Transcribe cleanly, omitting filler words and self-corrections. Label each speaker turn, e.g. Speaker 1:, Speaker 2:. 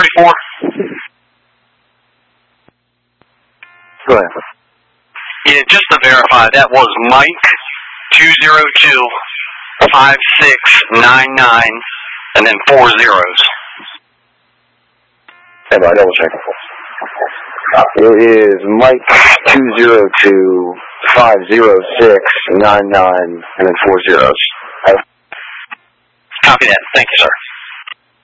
Speaker 1: for?
Speaker 2: Go ahead.
Speaker 1: Yeah, just to verify, that was Mike 202-5699 and then 4 zeros.
Speaker 2: Hey, I double check. It is Mike 202-506-99 and then 4 zeros.
Speaker 1: Copy that. Thank you, sir.